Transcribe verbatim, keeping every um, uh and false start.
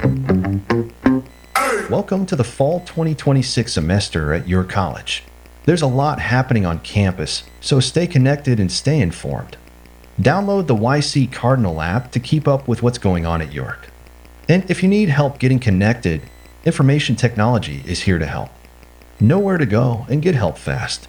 Welcome to the fall twenty twenty-six semester at your college. There's a lot happening on campus, so stay connected and stay informed. Download the Y C Cardinal app to keep up with what's going on at York. And if you need help getting connected, Information Technology is here to help. Know where to go and get help fast.